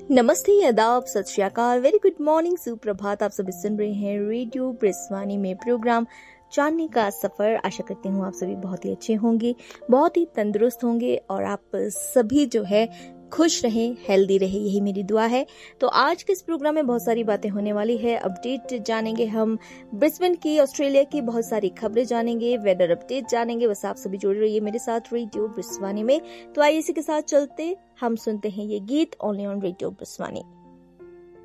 नमस्ते, आदाब, सत श्री अकाल, वेरी गुड मॉर्निंग, सुप्रभात। आप सभी सुन रहे हैं रेडियो ब्रिस्वानी में प्रोग्राम जानने का सफर। आशा करती हूँ आप सभी बहुत ही अच्छे होंगे, बहुत ही तंदुरुस्त होंगे और आप सभी जो है खुश रहें, हेल्दी रहे, यही मेरी दुआ है। तो आज के इस प्रोग्राम में बहुत सारी बातें होने वाली है। अपडेट जानेंगे हम ब्रिस्बेन की, ऑस्ट्रेलिया की, बहुत सारी खबरें जानेंगे, वेदर अपडेट जानेंगे। बस आप सभी जुड़े रहिए मेरे साथ रेडियो ब्रिस्वानी में। तो आइए इसी के साथ चलते हम सुनते हैं ये गीत ओनली ऑन रेडियो ब्रिस्वानी।